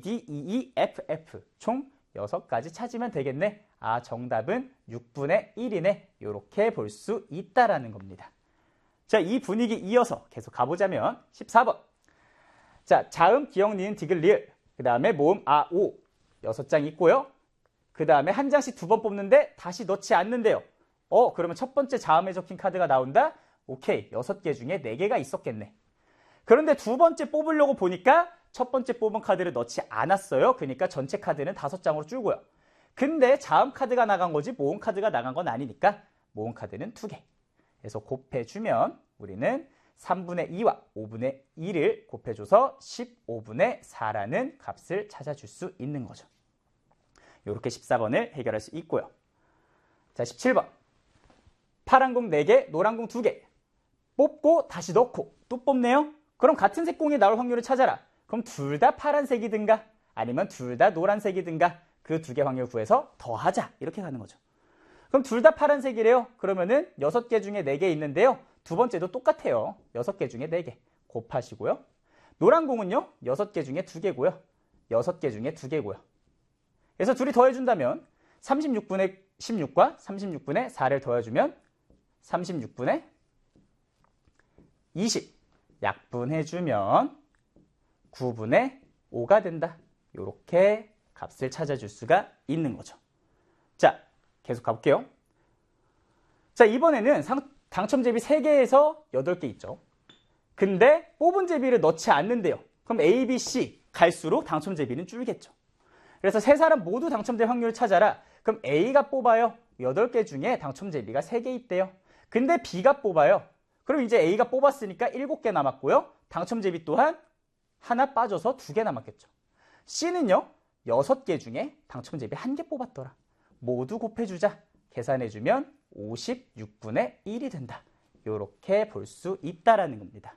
D, E, E, F, F 총 6가지 찾으면 되겠네. 아, 정답은 6분의 1이네. 이렇게 볼 수 있다라는 겁니다. 자, 이 분위기 이어서 계속 가보자면 14번. 자, 자음, 기역, 니은, 디귿, 리을. 그 다음에 모음, 아, 오. 6장 있고요. 그 다음에 한 장씩 2번 뽑는데 다시 넣지 않는데요. 그러면 첫 번째 자음에 적힌 카드가 나온다? 오케이. 6개 중에 4개가 있었겠네. 그런데 두 번째 뽑으려고 보니까 첫 번째 뽑은 카드를 넣지 않았어요. 그러니까 전체 카드는 5장으로 줄고요. 근데 자음 카드가 나간 거지 모음 카드가 나간 건 아니니까 모음 카드는 2개. 그래서 곱해주면 우리는 3분의 2와 5분의 2를 곱해줘서 15분의 4라는 값을 찾아줄 수 있는 거죠. 이렇게 14번을 해결할 수 있고요. 자, 17번. 파란 공 4개, 노란 공 2개. 뽑고 다시 넣고 또 뽑네요. 그럼 같은 색 공이 나올 확률을 찾아라. 그럼 둘 다 파란색이든가 아니면 둘 다 노란색이든가 그 2개 확률 구해서 더하자. 이렇게 가는 거죠. 그럼 둘 다 파란색이래요. 그러면은 6개 중에 4개 있는데요. 두 번째도 똑같아요. 6개 중에 4개 곱하시고요. 노란 공은요. 6개 중에 2개고요. 6개 중에 2개고요. 그래서 둘이 더해준다면 36분의 16과 36분의 4를 더해주면 36분의 20 약분해주면 9분의 5가 된다. 이렇게 값을 찾아줄 수가 있는 거죠. 자, 계속 가볼게요. 자, 이번에는 당첨제비 3개에서 8개 있죠. 근데 뽑은 제비를 넣지 않는데요. 그럼 A, B, C 갈수록 당첨제비는 줄겠죠. 그래서 세 사람 모두 당첨될 확률을 찾아라. 그럼 A가 뽑아요. 8개 중에 당첨제비가 3개 있대요. 근데 B가 뽑아요. 그럼 이제 A가 뽑았으니까 7개 남았고요. 당첨제비 또한 하나 빠져서 2개 남았겠죠. C는요. 6개 중에 당첨제비 1개 뽑았더라. 모두 곱해주자. 계산해주면 56분의 1이 된다. 이렇게 볼 수 있다라는 겁니다.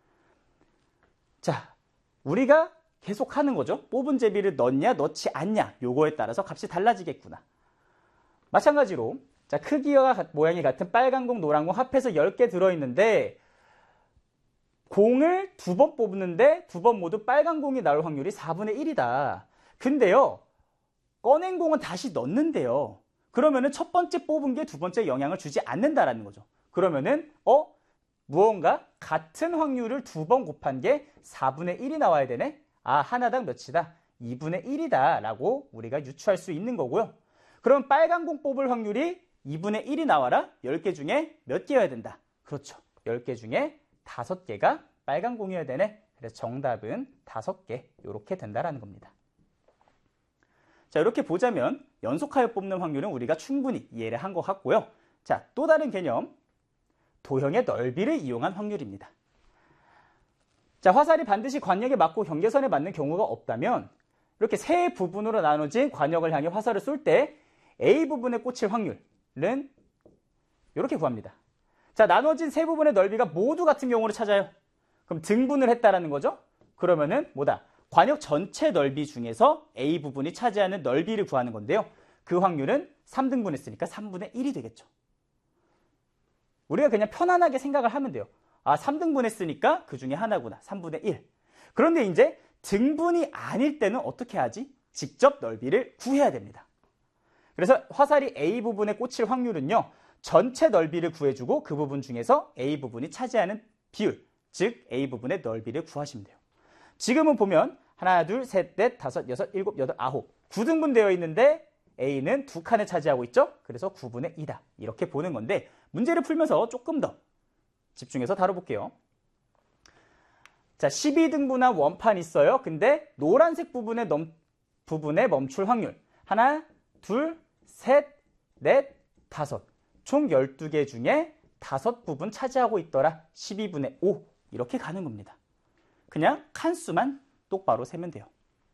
자, 우리가 계속 하는 거죠. 뽑은 제비를 넣냐 넣지 않냐 요거에 따라서 값이 달라지겠구나. 마찬가지로 자, 크기와 모양이 같은 빨간 공, 노란 공 합해서 10개 들어있는데 공을 2번 뽑는데 2번 모두 빨간 공이 나올 확률이 4분의 1이다. 근데요. 꺼낸 공은 다시 넣는데요. 그러면은 첫 번째 뽑은 게 두 번째 영향을 주지 않는다라는 거죠. 그러면은 무언가 같은 확률을 2번 곱한 게 4분의 1이 나와야 되네. 아, 하나당 몇이다? 2분의 1이다 라고 우리가 유추할 수 있는 거고요. 그럼 빨간 공 뽑을 확률이 2분의 1이 나와라? 10개 중에 몇 개여야 된다? 그렇죠. 10개 중에 5개가 빨간 공이어야 되네. 그래서 정답은 5개 이렇게 된다라는 겁니다. 자, 이렇게 보자면 연속하여 뽑는 확률은 우리가 충분히 이해를 한 것 같고요. 자, 또 다른 개념, 도형의 넓이를 이용한 확률입니다. 자, 화살이 반드시 관역에 맞고 경계선에 맞는 경우가 없다면 이렇게 세 부분으로 나눠진 관역을 향해 화살을 쏠 때 A 부분에 꽂힐 확률은 이렇게 구합니다. 자, 나눠진 세 부분의 넓이가 모두 같은 경우를 찾아요. 그럼 등분을 했다라는 거죠. 그러면은 뭐다? 관역 전체 넓이 중에서 A 부분이 차지하는 넓이를 구하는 건데요. 그 확률은 3등분 했으니까 3분의 1이 되겠죠. 우리가 그냥 편안하게 생각을 하면 돼요. 아, 3등분 했으니까 그 중에 하나구나. 3분의 1. 그런데 이제 등분이 아닐 때는 어떻게 하지? 직접 넓이를 구해야 됩니다. 그래서 화살이 A 부분에 꽂힐 확률은요. 전체 넓이를 구해주고 그 부분 중에서 A 부분이 차지하는 비율, 즉 A 부분의 넓이를 구하시면 돼요. 지금은 보면 하나, 둘, 셋, 넷, 다섯, 여섯, 일곱, 여덟, 아홉 9등분 되어 있는데 A는 2칸을 차지하고 있죠. 그래서 9분의 2다. 이렇게 보는 건데 문제를 풀면서 조금 더 집중해서 다뤄볼게요. 자, 12등분한 원판 있어요. 근데 노란색 부분에 멈출 확률 하나, 둘, 셋, 넷, 다섯 총 12개 중에 5부분 차지하고 있더라. 12분의 5 이렇게 가는 겁니다. 그냥 칸수만 똑바로 세면 돼요.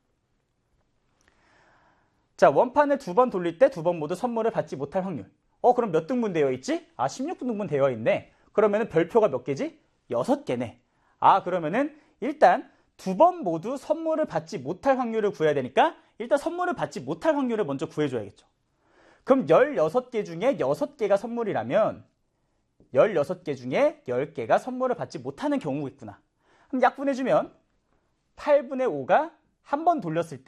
자, 원판을 2번 돌릴 때 2번 모두 선물을 받지 못할 확률. 그럼 몇 등분 되어 있지? 아, 16등분 되어 있네. 그러면은 별표가 몇 개지? 6개네. 아, 그러면은 일단 2번 모두 선물을 받지 못할 확률을 구해야 되니까 일단 선물을 받지 못할 확률을 먼저 구해줘야겠죠. 그럼 16개 중에 6개가 선물이라면 16개 중에 10개가 선물을 받지 못하는 경우겠구나. 그럼 약분해주면 8분의 5가 한 번 돌렸을 때